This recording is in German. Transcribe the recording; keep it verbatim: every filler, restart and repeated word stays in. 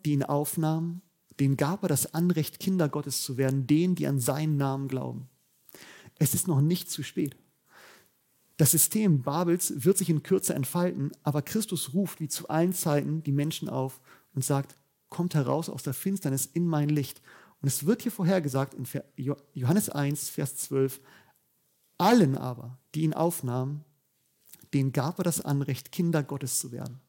die ihn aufnahmen, denen gab er das Anrecht, Kinder Gottes zu werden, denen, die an seinen Namen glauben. Es ist noch nicht zu spät. Das System Babels wird sich in Kürze entfalten, aber Christus ruft wie zu allen Zeiten die Menschen auf und sagt, kommt heraus aus der Finsternis in mein Licht. Und es wird hier vorhergesagt in Johannes eins, Vers zwölf, allen aber, die ihn aufnahmen, denen gab er das Anrecht, Kinder Gottes zu werden.